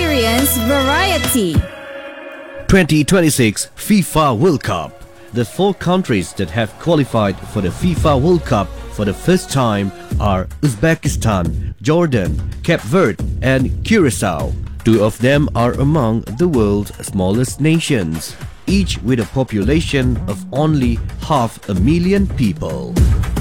Experience variety. 2026 FIFA World Cup. The 4 countries that have qualified for the FIFA World Cup for the first time are Uzbekistan, Jordan, Cape Verde and Curacao. 2 of them are among the world's smallest nations, each with a population of only 500,000 people.